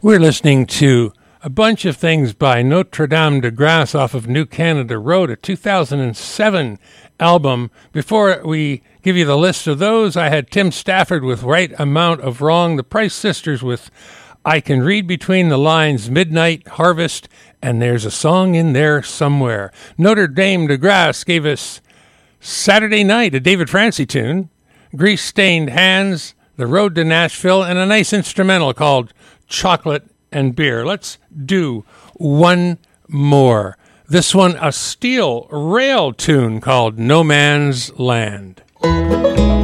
We're listening to a bunch of things by Notre Dame de Grâce off of New Canada Road, a 2007 album. Before we give you the list of those, I had Tim Stafford with Right Amount of Wrong, the Price Sisters with I Can Read Between the Lines, Midnight Harvest, and There's a Song in There Somewhere. Notre Dame de Grâce gave us Saturday Night, a David Francie tune, Grease-Stained Hands, The Road to Nashville, and a nice instrumental called Chocolate and Beer. Let's do one more. This one, a steel rail tune called No Man's Land.